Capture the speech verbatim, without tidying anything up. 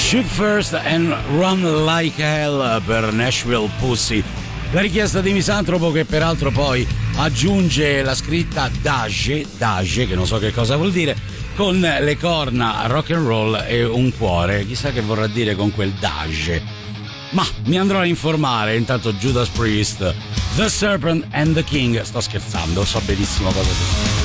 Shoot First and Run Like Hell per Nashville Pussy. La richiesta di Misantropo, che peraltro poi aggiunge la scritta Dage, Dage, che non so che cosa vuol dire, con le corna rock and roll e un cuore. Chissà che vorrà dire con quel Dage. Ma mi andrò a informare. Intanto Judas Priest, The Serpent and the King. Sto scherzando, so benissimo cosa sia.